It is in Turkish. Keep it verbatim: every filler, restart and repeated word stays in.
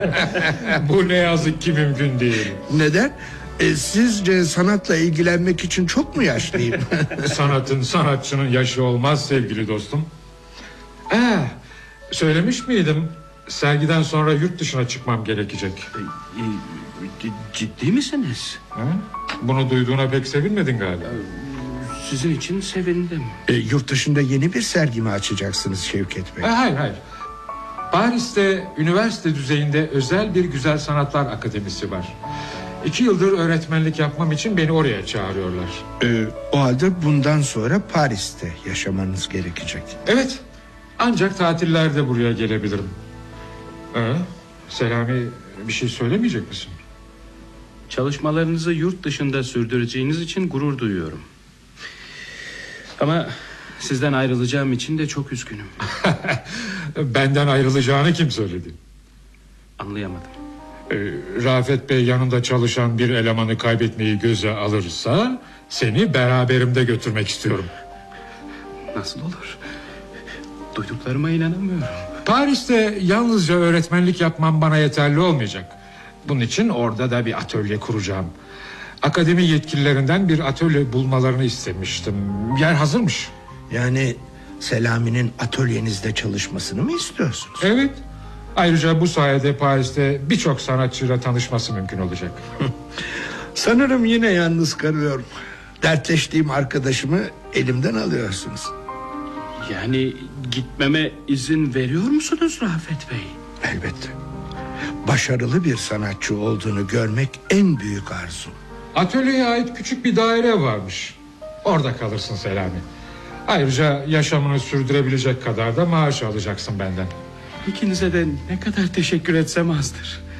Bu ne yazık ki mümkün değil. Neden? E, sizce sanatla ilgilenmek için çok mu yaşlıyım? Sanatın, sanatçının yaşı olmaz sevgili dostum. Ee, söylemiş miydim? Sergiden sonra yurt dışına çıkmam gerekecek. E, e, ciddi misiniz? Ha? Bunu duyduğuna pek sevinmedin galiba. Sizin için sevindim. E, yurt dışında yeni bir sergi mi açacaksınız Şevket Bey? E, hayır hayır. Paris'te üniversite düzeyinde özel bir Güzel Sanatlar Akademisi var. İki yıldır öğretmenlik yapmam için beni oraya çağırıyorlar. E, o halde bundan sonra Paris'te yaşamanız gerekecek. Evet. Ancak tatillerde buraya gelebilirim. Ee, Selami, bir şey söylemeyecek misin? Çalışmalarınızı yurt dışında sürdüreceğiniz için gurur duyuyorum. Ama sizden ayrılacağım için de çok üzgünüm. Benden ayrılacağını kim söyledi? Anlayamadım. Ee, Rafet Bey yanında çalışan bir elemanı kaybetmeyi göze alırsa seni beraberimde götürmek istiyorum. Nasıl olur? Duyduklarıma inanamıyorum. Paris'te yalnızca öğretmenlik yapmam bana yeterli olmayacak. Bunun için orada da bir atölye kuracağım. Akademi yetkililerinden bir atölye bulmalarını istemiştim. Yer hazırmış. Yani Selami'nin atölyenizde çalışmasını mı istiyorsunuz? Evet. Ayrıca bu sayede Paris'te birçok sanatçıyla tanışması mümkün olacak. Sanırım yine yalnız kalıyorum. Dertleştiğim arkadaşımı elimden alıyorsunuz. Yani gitmeme izin veriyor musunuz Rafet Bey? Elbette. Başarılı bir sanatçı olduğunu görmek en büyük arzum. Atölyeye ait küçük bir daire varmış. Orada kalırsın Selami. Ayrıca yaşamını sürdürebilecek kadar da maaş alacaksın benden. İkinize de ne kadar teşekkür etsem azdır.